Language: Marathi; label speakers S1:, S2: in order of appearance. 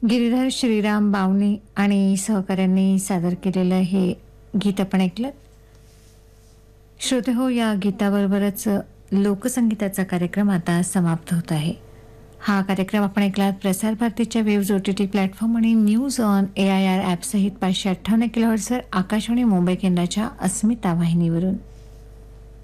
S1: गिरीधर श्रीराम बावणे आणि सहकाऱ्यांनी सादर केलेलं हे गीत आपण ऐकलं. श्रोते हो, या गीताबरोबरच लोकसंगीताचा कार्यक्रम आता समाप्त होत आहे. हा कार्यक्रम आपण ऐकलात प्रसार भारतीच्या वेव्ज OTT प्लॅटफॉर्म आणि न्यूज ऑन AIR ॲप सहित 558 किलोहर्ट्झवर आकाशवाणी मुंबई केंद्राच्या अस्मिता वाहिनीवरून.